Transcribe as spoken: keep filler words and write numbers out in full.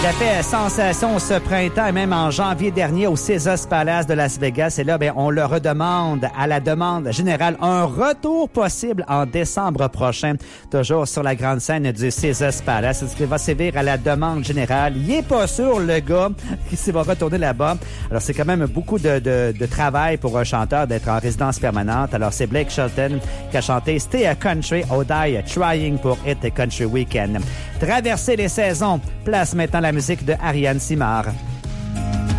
Il a fait sensation ce printemps et même en janvier dernier au Caesars Palace de Las Vegas. Et là, ben, on le redemande à la demande générale un retour possible en décembre prochain, toujours sur la grande scène du Caesars Palace. Est-ce qu'il va sévir à la demande générale? Il est pas sûr, le gars, s'il va retourner là-bas. Alors, c'est quand même beaucoup de, de, de travail pour un chanteur d'être en résidence permanente. Alors, c'est Blake Shelton qui a chanté Stay a Country, Oh Die Trying pour It a Country Weekend. Traverser les saisons, place maintenant la musique de Ariane Simard.